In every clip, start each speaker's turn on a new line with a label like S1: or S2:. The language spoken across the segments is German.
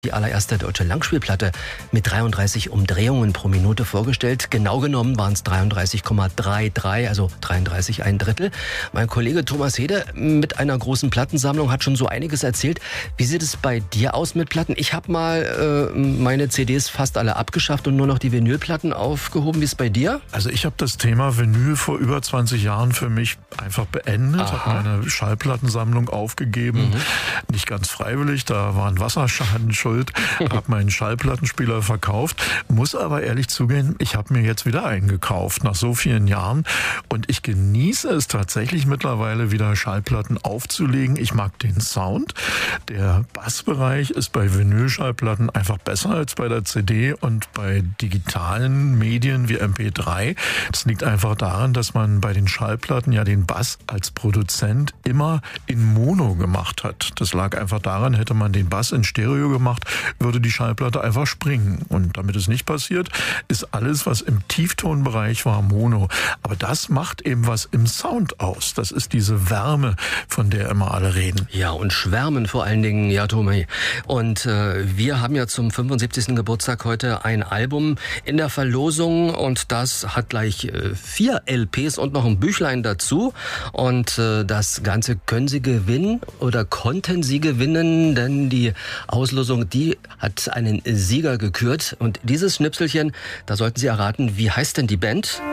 S1: Die allererste deutsche Langspielplatte mit 33 Umdrehungen pro Minute vorgestellt. Genau genommen waren es 33,33, also 33 ein Drittel. Mein Kollege Thomas Hede mit einer großen Plattensammlung hat schon so einiges erzählt. Wie sieht es bei dir aus mit Platten? Ich habe mal meine CDs fast alle abgeschafft und nur noch die Vinylplatten aufgehoben. Wie ist es bei dir?
S2: Also ich habe das Thema Vinyl vor über 20 Jahren für mich einfach beendet. Habe meine Schallplattensammlung aufgegeben. Nicht ganz freiwillig, da war ein Wasserschaden schuld. Habe meinen Schallplattenspieler verkauft, muss aber ehrlich zugeben, ich habe mir jetzt wieder einen gekauft, nach so vielen Jahren. Und ich genieße es tatsächlich mittlerweile wieder Schallplatten aufzulegen. Ich mag den Sound. Der Bassbereich ist bei Vinylschallplatten einfach besser als bei der CD und bei digitalen Medien wie MP3. Das liegt einfach daran, dass man bei den Schallplatten ja den Bass als Produzent immer in Mono gemacht hat. Das lag einfach daran, hätte man den Bass in Stereo gemacht, würde die Schallplatte einfach springen. Und damit es nicht passiert, ist alles, was im Tieftonbereich war, Mono. Aber das macht eben was im Sound aus. Das ist diese Wärme, von der immer alle reden.
S1: Ja, und schwärmen vor allen Dingen, ja, Thomas. Und wir haben ja zum 75. Geburtstag heute ein Album in der Verlosung und das hat gleich 4 LPs und noch ein Büchlein dazu. Und das Ganze können Sie gewinnen oder konnten Sie gewinnen, denn die Auslosung, die hat einen Sieger gekürt. Und dieses Schnipselchen, da sollten Sie erraten, wie heißt denn die Band?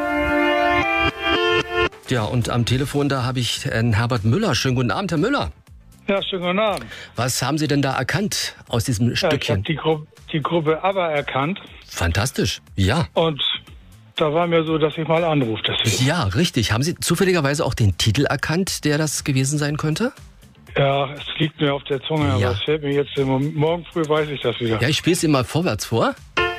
S1: Ja, und am Telefon, da habe ich Herrn Herbert Müller. Schönen guten Abend, Herr Müller.
S3: Ja, schönen guten Abend.
S1: Was haben Sie denn da erkannt aus diesem Stückchen?
S3: Ich habe die Gruppe ABBA erkannt.
S1: Fantastisch, ja.
S3: Und da war mir so, dass ich mal anrufe. Deswegen.
S1: Ja, richtig. Haben Sie zufälligerweise auch den Titel erkannt, der das gewesen sein könnte?
S3: Ja, es liegt mir auf der Zunge, aber es fällt mir jetzt morgen früh weiß ich das wieder.
S1: Ja, ich spiele es Ihnen mal vorwärts vor.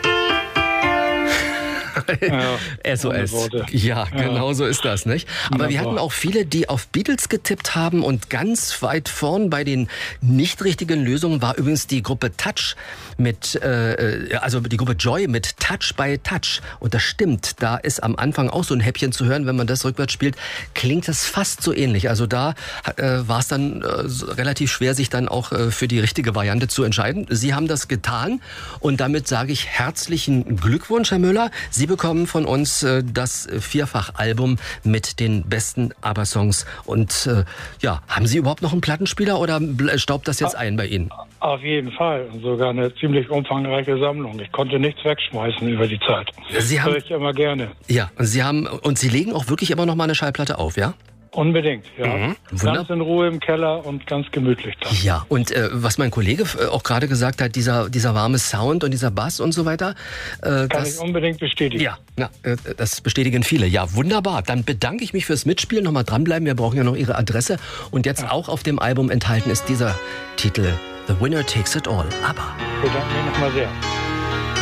S3: Ja,
S1: SOS. Ja, genau so ist das, nicht? Aber wir hatten auch viele, die auf Beatles getippt haben und ganz weit vorn bei den nicht richtigen Lösungen war übrigens die Gruppe Touch mit, also die Gruppe Joy mit Touch by Touch. Und das stimmt, da ist am Anfang auch so ein Häppchen zu hören, wenn man das rückwärts spielt, klingt das fast so ähnlich. Also da war es dann relativ schwer, sich dann auch für die richtige Variante zu entscheiden. Sie haben das getan und damit sage ich herzlichen Glückwunsch, Herr Müller. Sie bekommen von uns das Vierfach-Album mit den besten ABBA-Songs. Und ja, haben Sie überhaupt noch einen Plattenspieler oder staubt das jetzt ein bei Ihnen?
S3: Auf jeden Fall. Und sogar eine ziemlich umfangreiche Sammlung. Ich konnte nichts wegschmeißen über die Zeit.
S1: Sie haben,
S3: das höre ich immer gerne.
S1: Ja, und Sie legen auch wirklich immer noch mal eine Schallplatte auf, ja?
S3: Unbedingt, ja. Ganz in Ruhe im Keller und ganz gemütlich dann.
S1: Ja, und was mein Kollege auch gerade gesagt hat, dieser warme Sound und dieser Bass und so weiter.
S3: Kann ich unbedingt bestätigen.
S1: Ja, das bestätigen viele. Ja, wunderbar. Dann bedanke ich mich fürs Mitspielen. Nochmal dranbleiben, wir brauchen ja noch Ihre Adresse. Und jetzt auch auf dem Album enthalten ist dieser Titel The Winner Takes It All. ABBA.
S3: Ich bedanke mich nochmal sehr.